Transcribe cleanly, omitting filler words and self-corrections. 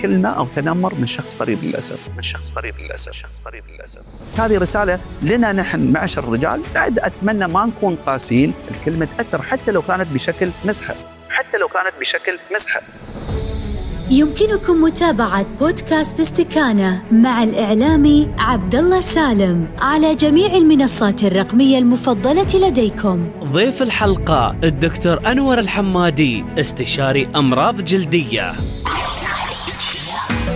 كلمة أو تنمر من شخص قريب للأسف. هذه رسالة لنا نحن معشر الرجال. بعد أتمنى ما نكون قاسين، الكلمة تأثر حتى لو كانت بشكل مزحة. يمكنكم متابعة بودكاست استكانة مع الإعلامي عبدالله سالم على جميع المنصات الرقمية المفضلة لديكم. ضيف الحلقة الدكتور أنور الحمادي، استشاري أمراض جلدية.